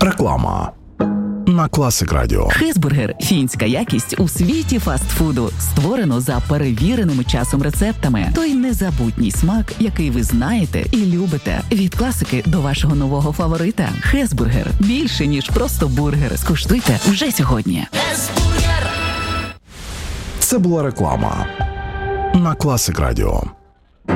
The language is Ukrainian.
Реклама на Класик Радіо. Хезбургер – фінська якість у світі фастфуду. Створено за перевіреними часом рецептами. Той незабутній смак, який ви знаєте і любите. Від класики до вашого нового фаворита. Хезбургер – більше, ніж просто бургер. Скуштуйте вже сьогодні. Це була реклама на Класик Радіо.